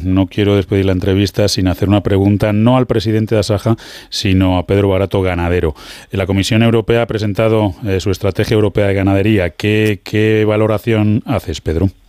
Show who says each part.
Speaker 1: no quiero despedir la entrevista sin hacer una pregunta, no al presidente de Asaja, sino a Pedro Barato, ganadero. La Comisión Europea ha presentado su estrategia europea de ganadería. ¿Qué valoración haces, Pedro?